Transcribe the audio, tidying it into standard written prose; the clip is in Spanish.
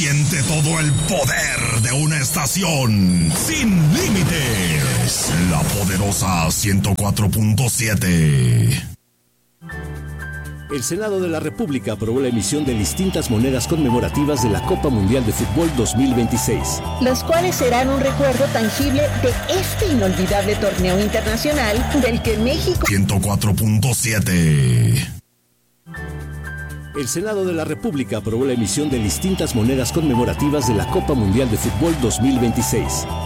Siente todo el poder de una estación sin límites. La poderosa 104.7. El Senado de la República aprobó la emisión de distintas monedas conmemorativas de la Copa Mundial de Fútbol 2026. Los cuales serán un recuerdo tangible de este inolvidable torneo internacional del que México... 104.7. El Senado de la República aprobó la emisión de distintas monedas conmemorativas de la Copa Mundial de Fútbol 2026.